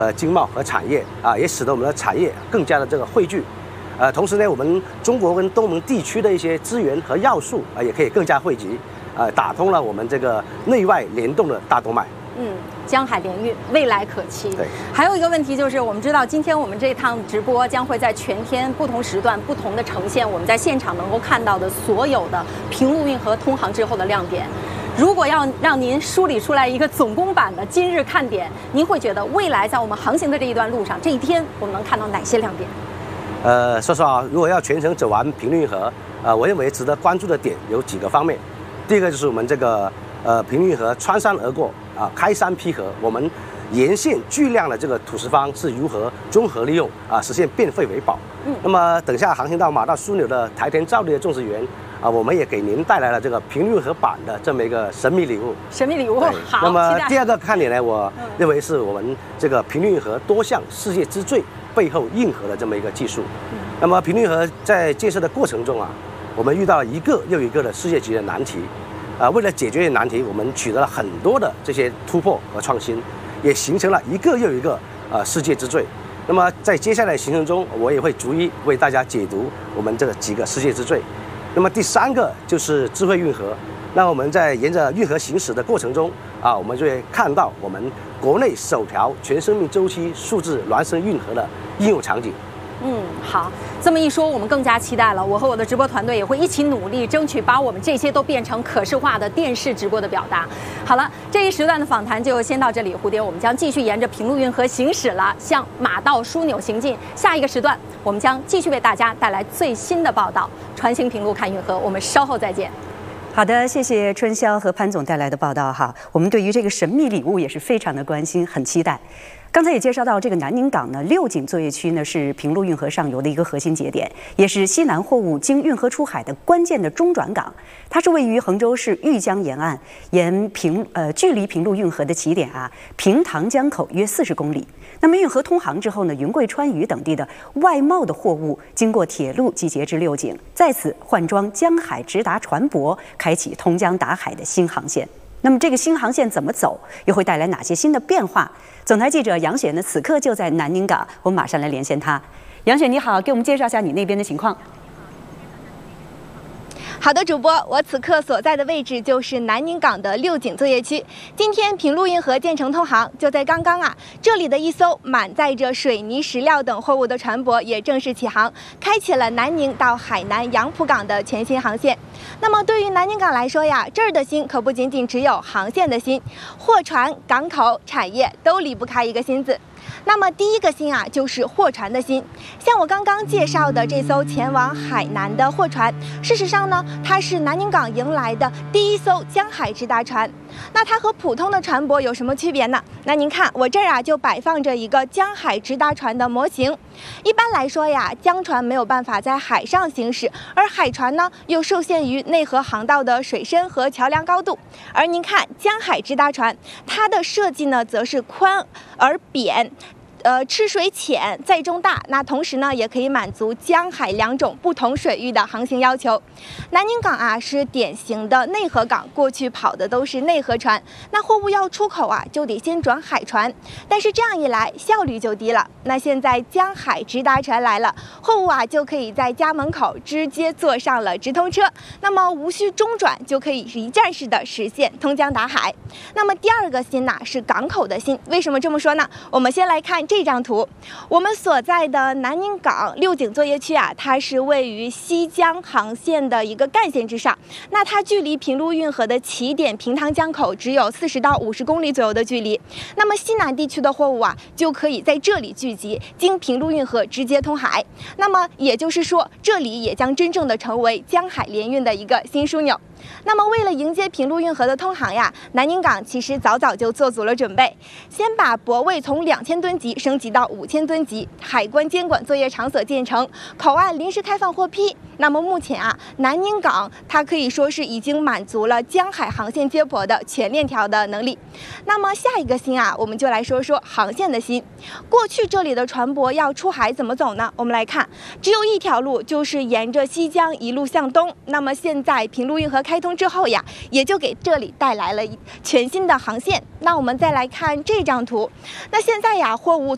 经贸和产业啊，也使得我们的产业更加的这个汇聚。同时呢，我们中国跟东盟地区的一些资源和要素啊，也可以更加汇集，打通了我们这个内外联动的大动脉。 江海联运未来可期。 对， 还有一个问题就是，我们知道今天我们这趟直播将会在全天不同时段不同的呈现我们在现场能够看到的所有的平陆运河通航之后的亮点。如果要让您梳理出来一个总攻版的今日看点，您会觉得未来在我们航行的这一段路上，这一天我们能看到哪些亮点？ 说实话，如果要全程走完平陆运河，我认为值得关注的点有几个方面。第一个就是我们这个平陆运河穿山而过啊，开山劈河，我们沿线巨量的这个土石方是如何综合利用啊，实现变废为宝。那么等下航行到马到枢纽的台田造地的种植园啊，我们也给您带来了这个平陆运河版的这么一个神秘礼物。 神秘礼物，好。 那么第二个看点呢，我认为是我们这个平陆运河多项世界之最背后硬核的这么一个技术。那么平陆运河在建设的过程中啊，我们遇到了一个又一个的世界级的难题。为了解决难题，我们取得了很多的这些突破和创新，也形成了一个又一个世界之最。那么在接下来的行程中，我也会逐一为大家解读我们这个几个世界之最。那么第三个就是智慧运河。那我们在沿着运河行驶的过程中啊，我们就会看到我们国内首条全生命周期数字孪生运河的应用场景。 好，这么一说，我们更加期待了。我和我的直播团队也会一起努力，争取把我们这些都变成可视化的电视直播的表达。好了，这一时段的访谈就先到这里，蝴蝶，我们将继续沿着平陆运河行驶了，向马到枢纽行进。下一个时段，我们将继续为大家带来最新的报道。传行平陆看运河，我们稍后再见。 好的，谢谢春潇和潘总带来的报道哈。我们对于这个神秘礼物也是非常的关心，很期待。刚才也介绍到，这个南宁港呢，六井作业区呢是平陆运河上游的一个核心节点，也是西南货物经运河出海的关键的中转港。它是位于衡州市玉江沿岸，距离平陆运河的起点啊平塘江口约40公里。那么运河通航之后呢，云贵川渝等地的外贸的货物经过铁路集结至六井，在此换装江海直达船舶，开启通江达海的新航线。那么这个新航线怎么走，又会带来哪些新的变化？总台记者杨雪呢，此刻就在南宁港，我们马上来连线她。杨雪你好，给我们介绍一下你那边的情况。 好的，主播，我此刻所在的位置就是南宁港的六井作业区。今天平陆运河建成通航，就在刚刚啊，这里的一艘满载着水泥、石料等货物的船舶也正式起航，开启了南宁到海南杨浦港的全新航线。那么对于南宁港来说呀，这儿的心可不仅仅只有航线的心，货船、港口、产业都离不开一个心字。那么第一个心啊，就是货船的心。像我刚刚介绍的这艘前往海南的货船，事实上呢，它是南宁港迎来的第一艘江海直达船。那它和普通的船舶有什么区别呢？那您看，我这儿啊就摆放着一个江海直达船的模型。一般来说呀，江船没有办法在海上行驶，而海船呢又受限于内河航道的水深和桥梁高度。而您看江海直达船，它的设计呢则是宽而扁。吃水浅载重大，那同时呢，也可以满足江海两种不同水域的航行要求。南宁港啊是典型的内河港，过去跑的都是内河船，那货物要出口啊就得先转海船，但是这样一来效率就低了。那现在江海直达船来了，货物啊就可以在家门口直接坐上了直通车，那么无需中转就可以一站式的实现通江达海。那么第二个心呐是港口的心，为什么这么说呢？我们先来看这张图，我们所在的南宁港六井作业区啊，它是位于西江航线的一个干线之上。那它距离平陆运河的起点平塘江口只有40到50公里左右的距离。那么西南地区的货物啊，就可以在这里聚集，经平陆运河直接通海。那么也就是说，这里也将真正的成为江海联运的一个新枢纽。那么为了迎接平陆运河的通航呀，南宁港其实早就做足了准备，先把泊位从2000吨级升级到5000吨级，海关监管作业场所建成，口岸临时开放获批。那么目前啊，南宁港它可以说是已经满足了江海航线接驳的全链条的能力。那么下一个心啊，我们就来说说航线的心。过去这里的船舶要出海怎么走呢？我们来看，只有一条路，就是沿着西江一路向东。那么现在平陆运河开通之后呀，也就给这里带来了全新的航线。那我们再来看这张图，那现在呀，货物